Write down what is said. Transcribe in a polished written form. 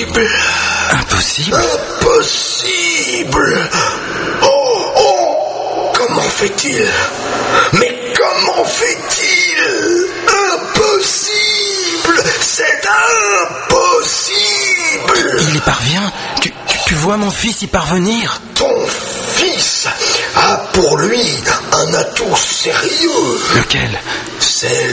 Impossible. Impossible? Impossible. Oh, comment fait-il? Mais comment fait-il? Impossible. C'est impossible. Il y parvient? Tu vois mon fils y parvenir? Ton fils a pour lui un atout sérieux. Lequel? C'est